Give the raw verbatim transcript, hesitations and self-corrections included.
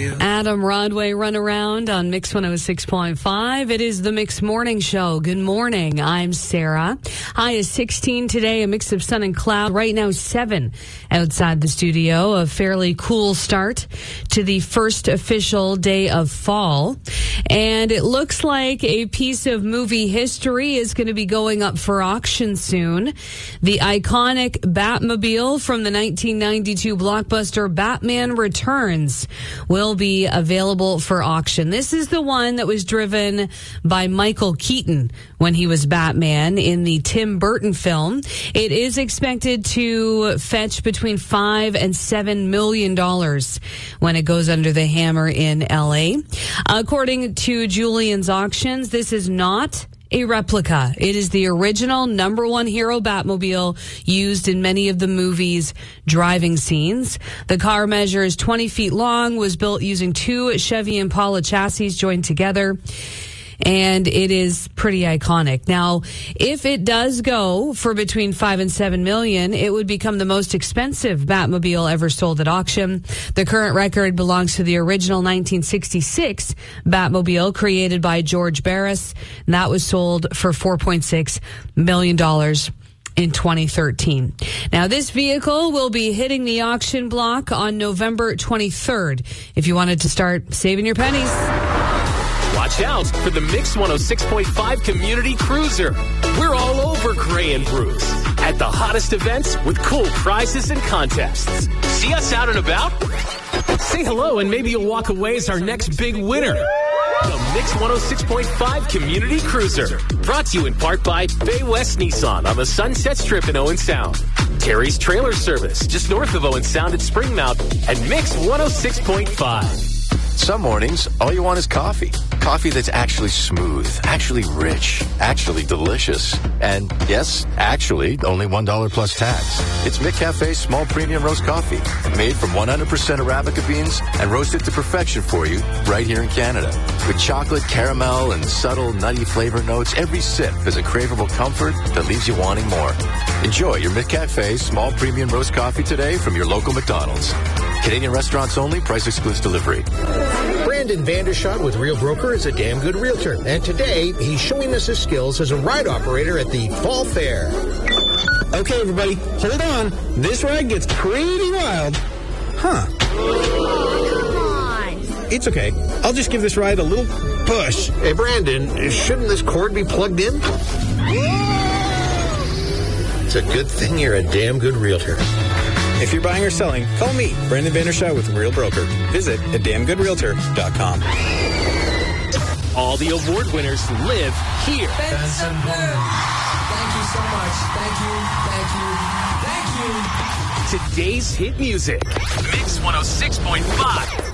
you. Adam Rodway, Run Around on Mix one oh six point five. It is the Mix Morning Show. Good morning. I'm Sarah. High is sixteen today, a mix of sun and cloud. Right now, seven outside the studio. A fairly cool start to the first official day of fall. And it looks like a piece of movie history is going to be going up for auction soon. The iconic Batmobile from the nineteen ninety-two blockbuster Batman Returns will be available for auction. This is the one that was driven by Michael Keaton when he was Batman in the Tim Burton film. It is expected to fetch between five and seven million dollars when it goes under the hammer in L A. According to Julian's Auctions, this is not a replica. It is the original number one hero Batmobile used in many of the movie's driving scenes. The car measures twenty feet long, was built using two Chevy Impala chassis joined together, and it is pretty iconic. Now, if it does go for between five and seven million, it would become the most expensive Batmobile ever sold at auction. The current record belongs to the original nineteen sixty-six Batmobile created by George Barris, and that was sold for four point six million dollars in twenty thirteen. Now, this vehicle will be hitting the auction block on November twenty-third. If you wanted to start saving your pennies, watch out for the Mix one oh six point five Community Cruiser. We're all over Gray and Bruce at the hottest events with cool prizes and contests. See us out and about? Say hello and maybe you'll walk away as our next big winner. The Mix one oh six point five Community Cruiser. Brought to you in part by Bay West Nissan on the Sunset Strip in Owen Sound. Terry's Trailer Service just north of Owen Sound at Springmount. And Mix one oh six point five. Some mornings, all you want is coffee. Coffee that's actually smooth, actually rich, actually delicious. And yes, actually, only one dollar plus tax. It's McCafe's small premium roast coffee, made from one hundred percent Arabica beans and roasted to perfection for you right here in Canada. With chocolate, caramel, and subtle nutty flavor notes, every sip is a craveable comfort that leaves you wanting more. Enjoy your McCafe small premium roast coffee today from your local McDonald's. Canadian restaurants only. Price excludes delivery. Brandon Vandershot with Real Broker is a damn good realtor. And today, he's showing us his skills as a ride operator at the Fall Fair. Okay, everybody, hold on. This ride gets pretty wild. Huh. Come on. It's okay. I'll just give this ride a little push. Hey, Brandon, shouldn't this cord be plugged in? It's a good thing you're a damn good realtor. If you're buying or selling, call me, Brandon Vandershot with Real Broker. Visit at damn good realtor dot com. All the award winners live here. Benson Boone. Thank you so much. Thank you, thank you, thank you. Today's hit music. Mix one oh six point five.